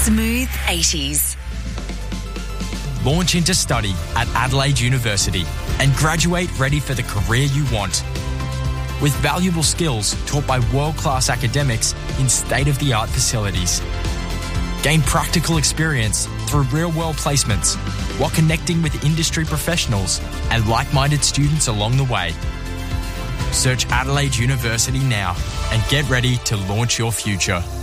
Smooth 80s. Launch into study at Adelaide University and graduate ready for the career you want. With valuable skills taught by world-class academics in state-of-the-art facilities. Gain practical experience through real-world placements while connecting with industry professionals and like-minded students along the way. Search Adelaide University now and get ready to launch your future.